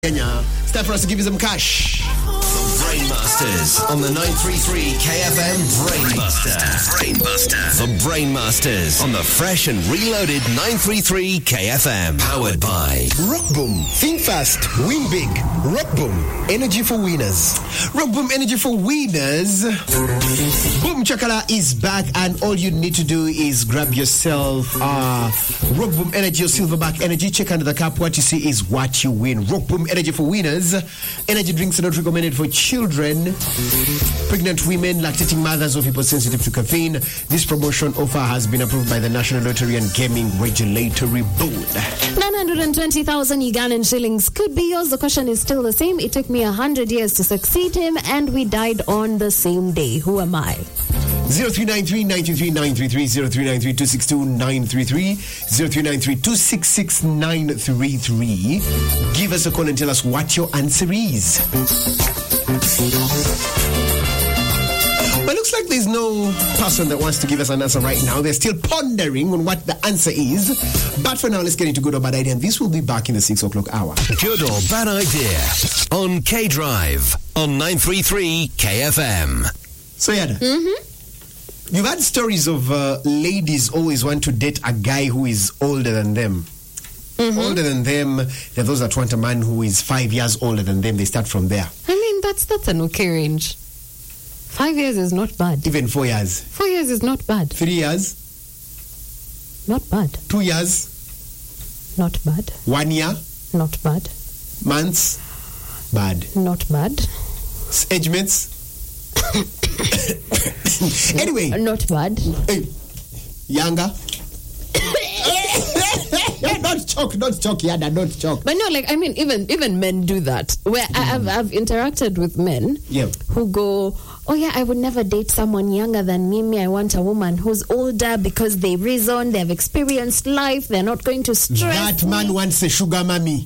Kenya. It's time for us to give you some cash. The Brainmasters on the 933 KFM Brainbuster. The Brainmasters on the fresh and reloaded 933 KFM. Powered by Rockboom. Think fast. Win big. Rockboom. Energy for winners. Rockboom Energy for winners. Boom Chakala is back, and all you need to do is grab yourself Rockboom Energy or Silverback Energy. Check under the cap. What you see is what you win. Rockboom Energy for winners. Energy drinks are not recommended for children, pregnant women, lactating mothers, or people sensitive to caffeine. This promotion offer has been approved by the National Lottery and Gaming Regulatory Board. 920,000 Ugandan shillings could be yours. The question is still the same. It took me 100 years to succeed him, and we died on the same day. Who am I? 0393 933 933 0393 262 933 0393 266 933. Give us a call and tell us what your answer is. But looks like there's no person that wants to give us an answer right now. They're still pondering on what the answer is. But for now, let's get into Good or Bad Idea. And this will be back in the 6 o'clock hour. Good or Bad Idea on K-Drive on 933 KFM. So, Yada. You've had stories of ladies always want to date a guy who is older than them. Older than them. There are those that want a man who is 5 years older than them. They start from there. I mean, that's an okay range. 5 years is not bad. Even 4 years. 4 years is not bad. 3 years. Not bad. 2 years. Not bad. 1 year. Not bad. Months. Bad. Not bad. Age mates. Anyway. Not bad. Hey. Younger. Don't choke, Yada, don't choke. But no, like, I mean, even men do that. Where I've interacted with men who go, oh yeah, I would never date someone younger than me. I want a woman who's older because they reason, they've experienced life, they're not going to stress. That man wants a sugar mommy.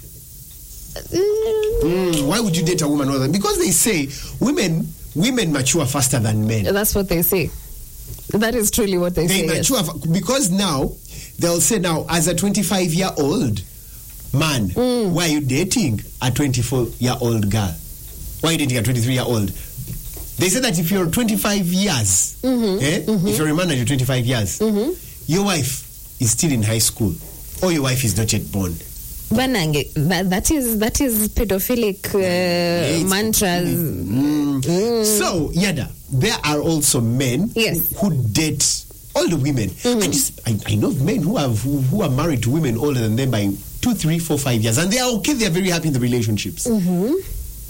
Why would you date a woman older than? Because they say women mature faster than men. That's what they say. That is truly what they say. They mature because now they'll say, now as a 25-year-old man, why are you dating a 24-year-old girl? Why are you dating a 23-year-old? They say that if you're 25 years, if you're a man and you're 25 years, your wife is still in high school, or your wife is not yet born. Banange, that is pedophilic mantras. So, Yada, there are also men who date older women. I know men who are married to women older than them by 2, 3, 4, 5 years, and they are okay. They are very happy in the relationships. You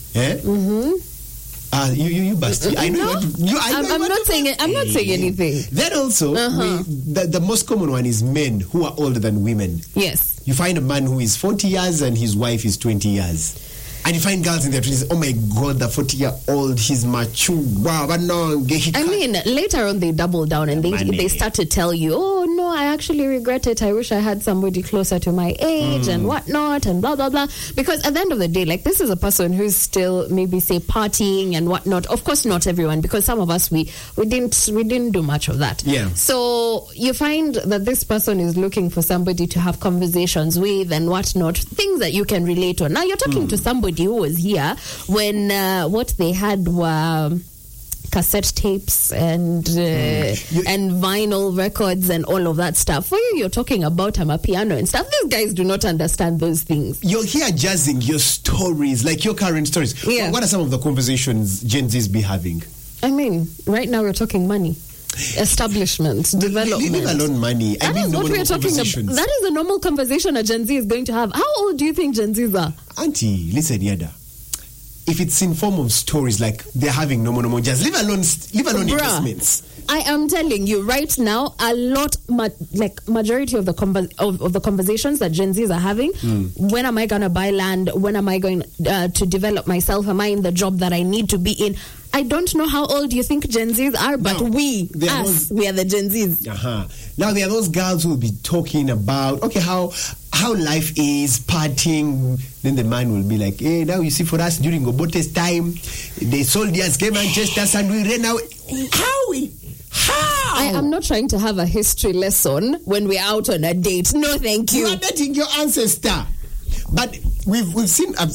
bust. I know. I'm not saying anything. Then also, the most common one is men who are older than women. Yes. You find a man who is 40 years and his wife is 20 years. And you find girls in their 20s, oh my God, the 40-year-old, he's mature. Wow, but no, I mean, later on they double down and they start to tell you, oh no, I actually regret it. I wish I had somebody closer to my age and whatnot and blah, blah, blah. Because at the end of the day, like, this is a person who's still maybe, say, partying and whatnot. Of course, not everyone, because some of us, we didn't do much of that. Yeah. So you find that this person is looking for somebody to have conversations with and whatnot, things that you can relate to. Now you're talking to somebody who was here when what they had were cassette tapes and vinyl records and all of that stuff. For you, you're talking about piano and stuff. These guys do not understand those things. You're here jazzing your stories, like your current stories. Yeah. What are some of the conversations Gen Zs be having? I mean, right now we're talking money. Establishment, development. Leave alone money. That is what we're talking about. That is a normal conversation a Gen Z is going to have. How old do you think Gen Zs are? Auntie, listen, Yada. If it's in form of stories like they're having no, just leave alone investments. I am telling you right now, a lot, majority of the conversations that Gen Zs are having. When am I going to buy land? When am I going to develop myself? Am I in the job that I need to be in? I don't know how old you think Gen Zs are, but we are the Gen Zs. Now there are those girls who will be talking about how life is, partying. Then the man will be like, hey, now you see, for us during Obote's time, the soldiers came and chased us and we ran out. How? I am not trying to have a history lesson when we're out on a date. No, thank you. You are dating your ancestor. But we've seen, I've